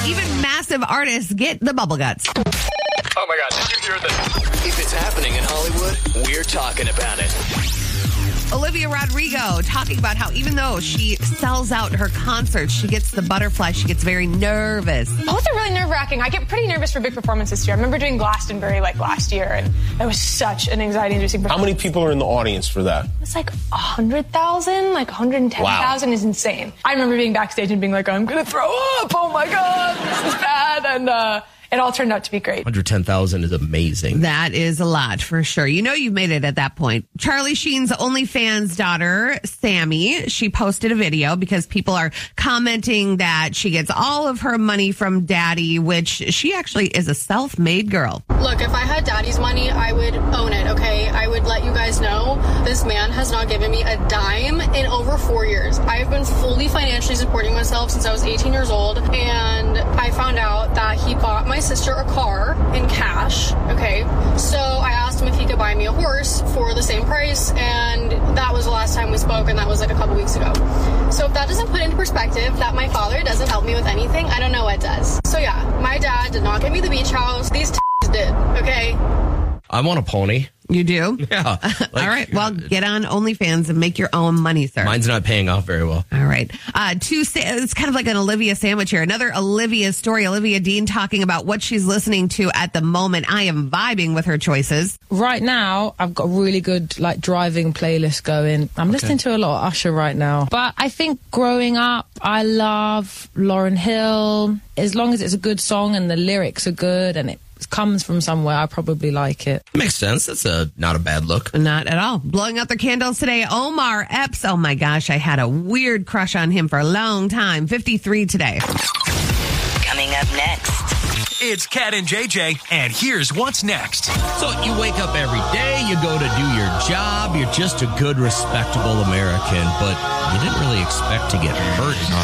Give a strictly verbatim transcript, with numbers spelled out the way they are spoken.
Even massive artists get the bubble guts. Oh my God, did you hear this? If it's happening in Hollywood, we're talking about it. Olivia Rodrigo talking about how even though she sells out her concerts, she gets the butterfly. She gets very nervous. Both are really nerve-wracking. I get pretty nervous for big performances this year. I remember doing Glastonbury like last year, and that was such an anxiety-inducing performance. How many people are in the audience for that? It's like one hundred thousand, like one hundred ten thousand wow. is insane. I remember being backstage and being like, I'm going to throw up. Oh my God, this is bad. And, uh, it all turned out to be great. one hundred ten thousand is amazing. That is a lot for sure. You know you've made it at that point. Charlie Sheen's OnlyFans daughter, Sammy, she posted a video because people are commenting that she gets all of her money from daddy, which she actually is a self-made girl. Look, if I had daddy's money, I would own it, okay? I would let you guys know this man has not given me a dime in over four years. I have been fully financially supporting myself since I was eighteen years old, and I found out that he bought my sister a car in cash, okay? So I asked him if he could buy me a horse for the same price, and that was the last time we spoke, and that was like a couple weeks ago. So if that doesn't put into perspective that my father doesn't help me with anything, I don't know what does. So yeah, my dad did not get me the beach house. These t- did, okay? I want a pony. You do? Yeah. Like, all right. Well, get on OnlyFans and make your own money, sir. Mine's not paying off very well. All right. Uh, two, it's kind of like an Olivia sandwich here. Another Olivia story. Olivia Dean talking about what she's listening to at the moment. I am vibing with her choices. Right now, I've got a really good like driving playlist going. I'm okay. listening to a lot of Usher right now. But I think growing up, I love Lauryn Hill. As long as it's a good song and the lyrics are good and it comes from somewhere, I probably like it. Makes sense. That's a not a bad look. Not at all. Blowing out their candles today. Omar Epps. Oh my gosh, I had a weird crush on him for a long time. fifty-three today. Coming up next. It's Kat and J J, and here's what's next. So you wake up every day, you go to do your job, you're just a good, respectable American, but you didn't really expect to get hurt on